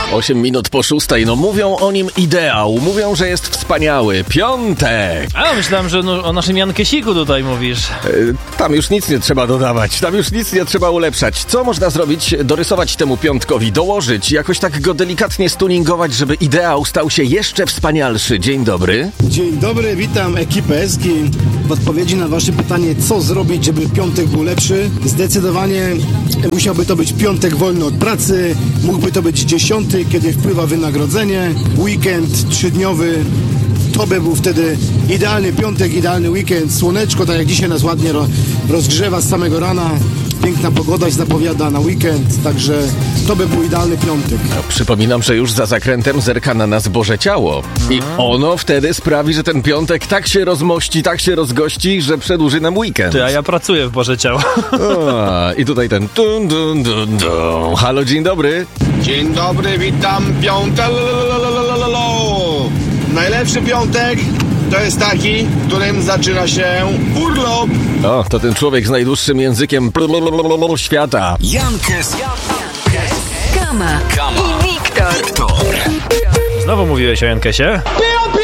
8 minut po 6. No mówią o nim ideał, mówią, że jest wspaniały. Piątek! A, myślałem, że o naszym Jankesiku tutaj mówisz. Tam już nic nie trzeba dodawać, tam już nic nie trzeba ulepszać. Co można zrobić? Dorysować temu piątkowi, dołożyć, jakoś tak go delikatnie stuningować, żeby ideał stał się jeszcze wspanialszy. Dzień dobry. Dzień dobry, witam ekipę Eski. W odpowiedzi na wasze pytanie, co zrobić, żeby piątek był lepszy, zdecydowanie musiałby to być piątek wolny od pracy, mógłby to być 10, kiedy wpływa wynagrodzenie, weekend 3-dniowy, to by był wtedy idealny piątek, idealny weekend, słoneczko, tak jak dzisiaj nas ładnie rozgrzewa z samego rana, piękna pogoda się zapowiada na weekend, także to by był idealny piątek. No, przypominam, że już za zakrętem zerka na nas Boże Ciało i ono wtedy sprawi, że ten piątek tak się rozmości, tak się rozgości, że przedłuży nam weekend. Ty, a ja pracuję w Boże Ciało. I tutaj ten dun, dun, dun, dun. Halo, dzień dobry. Dzień dobry, witam, piątek. Najlepszy piątek to jest taki, w którym zaczyna się urlop. O, to ten człowiek z najdłuższym językiem świata. Jankes, Kama i Wiktor. Znowu mówiłeś o Jankesie? Piątek!